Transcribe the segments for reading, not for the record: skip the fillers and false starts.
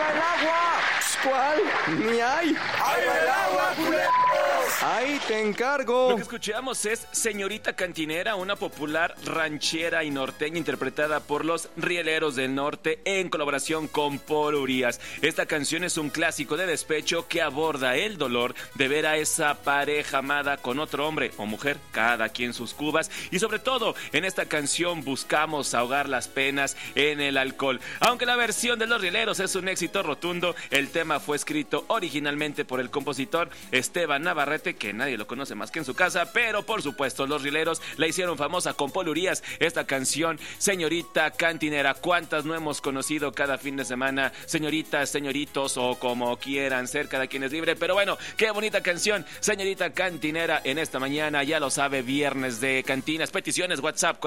va el agua! ¿Cuál? Ni hay. ¡Ahí va el agua, culeros! Ahí te encargo. Lo que escuchamos es Señorita Cantinera, una popular ranchera y norteña interpretada por los Rieleros del Norte en colaboración con Paul Urias. Esta canción es un clásico de despecho que aborda el dolor de ver a esa pareja amada con otro hombre o mujer, cada quien sus cubas, y sobre todo en esta canción buscamos ahogar las penas en el alcohol. Aunque la versión de los Rieleros es un éxito rotundo, el tema fue escrito originalmente por el compositor Esteban Navarrete, que nadie lo conoce más que en su casa, pero por supuesto los Rieleros la hicieron famosa con Paul Urias. Esta canción, Señorita Cantinera, ¿cuántas no hemos conocido cada fin de semana? Señoritas, señoritos o como quieran ser, cada quien es libre, pero bueno, qué bonita canción, Señorita Cantinera, en esta mañana, ya lo sabe, viernes de cantinas. Peticiones, WhatsApp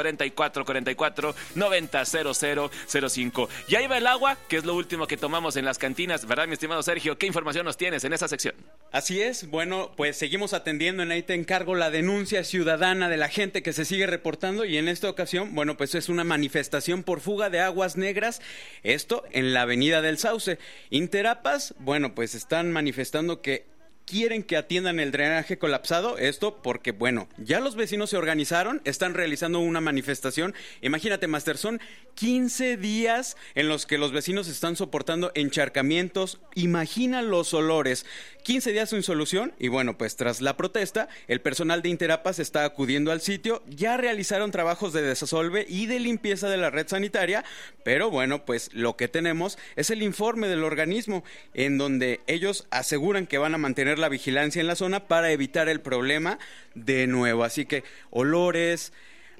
4444-900005. Y ahí va el agua, que es lo último que tomamos en las cantinas, ¿verdad, mi estimado Sergio? ¿Qué información nos tienes en esa sección? Así es, bueno, pues seguimos atendiendo en Ahí Te Encargo la denuncia ciudadana de la gente que se sigue reportando, y en esta ocasión, bueno, pues es una manifestación por fuga de aguas negras, esto en la Avenida del Sauce. Interapas, bueno, pues están manifestando que quieren que atiendan el drenaje colapsado, esto porque, bueno, ya los vecinos se organizaron, están realizando una manifestación. Imagínate, Master, son 15 días en los que los vecinos están soportando encharcamientos, imagina los olores, 15 días sin solución, y bueno, pues tras la protesta, el personal de Interapas está acudiendo al sitio, ya realizaron trabajos de desasolve y de limpieza de la red sanitaria, pero bueno, pues lo que tenemos es el informe del organismo, en donde ellos aseguran que van a mantener la vigilancia en la zona para evitar el problema de nuevo. Así que olores,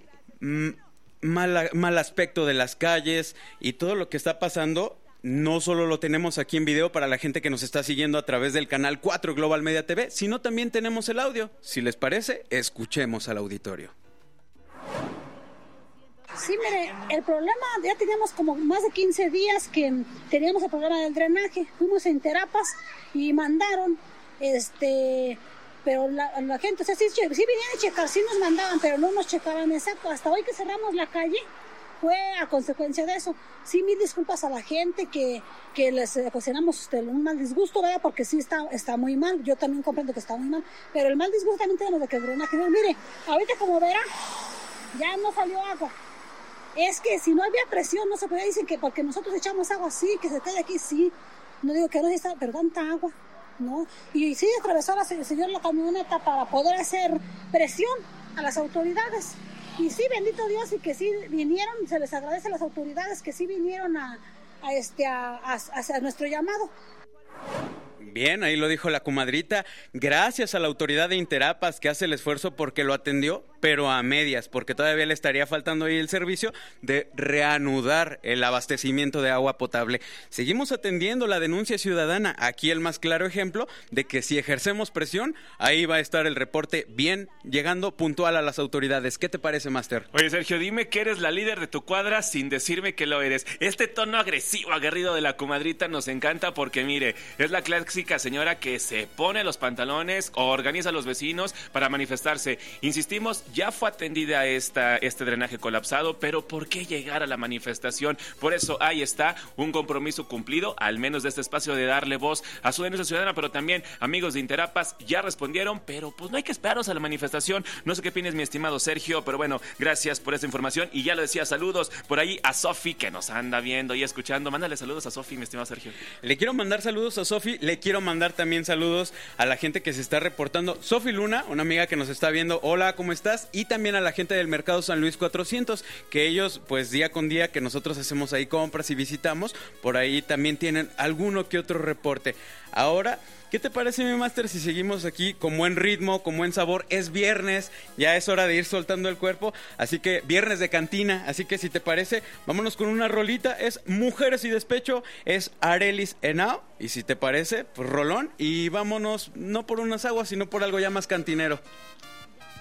mal aspecto de las calles y todo lo que está pasando, no solo lo tenemos aquí en video para la gente que nos está siguiendo a través del canal 4 Global Media TV, sino también tenemos el audio. Si les parece, escuchemos al auditorio. Sí, mire, el problema, ya teníamos como más de 15 días que teníamos el problema del drenaje. Fuimos a Interapas y mandaron pero la gente, o sea, sí venían a checar, sí nos mandaban, pero no nos checaban exacto. Hasta hoy que cerramos la calle fue a consecuencia de eso. Sí, mil disculpas a la gente que les ocasionamos un mal disgusto, ¿verdad? Porque sí está muy mal, yo también comprendo que está muy mal, pero el mal disgusto también tenemos de que el drenaje, mire, ahorita como verá, ya no salió agua. Es que si no había presión, no se podía, dicen que porque nosotros echamos agua, sí, que se quede aquí, sí. No digo que no está, pero tanta agua, ¿no? Y sí atravesó el señor la camioneta para poder hacer presión a las autoridades. Y sí, bendito Dios, y que sí vinieron, se les agradece a las autoridades que sí vinieron a nuestro llamado. Bien, ahí lo dijo la comadrita. Gracias a la autoridad de Interapas que hace el esfuerzo porque lo atendió, pero a medias, porque todavía le estaría faltando ahí el servicio de reanudar el abastecimiento de agua potable. Seguimos atendiendo la denuncia ciudadana. Aquí el más claro ejemplo de que si ejercemos presión, ahí va a estar el reporte bien, llegando puntual a las autoridades. ¿Qué te parece, Master? Oye, Sergio, dime que eres la líder de tu cuadra sin decirme que lo eres. Este tono agresivo, aguerrido de la comadrita nos encanta porque, mire, es la clásica señora que se pone los pantalones, organiza a los vecinos para manifestarse. Insistimos, ya fue atendida este drenaje colapsado, pero ¿por qué llegar a la manifestación? Por eso ahí está un compromiso cumplido, al menos de este espacio, de darle voz a su denuncia ciudadana, pero también amigos de Interapas ya respondieron, pero pues no hay que esperarnos a la manifestación. No sé qué opinas, mi estimado Sergio, pero bueno, gracias por esta información. Y ya lo decía, saludos por ahí a Sofi, que nos anda viendo y escuchando. Mándale saludos a Sofi, mi estimado Sergio. Le quiero mandar saludos a Sofi, le quiero mandar también saludos a la gente que se está reportando. Sofi Luna, una amiga que nos está viendo, hola, ¿cómo estás? Y también a la gente del Mercado San Luis 400, que ellos, pues día con día que nosotros hacemos ahí compras y visitamos, por ahí también tienen alguno que otro reporte. Ahora, ¿qué te parece, mi máster, si seguimos aquí con buen ritmo, con buen sabor? Es viernes, ya es hora de ir soltando el cuerpo, así que viernes de cantina, así que si te parece, vámonos con una rolita, es Mujeres y Despecho, es Arelis Henao, y si te parece, pues rolón, y vámonos no por unas aguas, sino por algo ya más cantinero.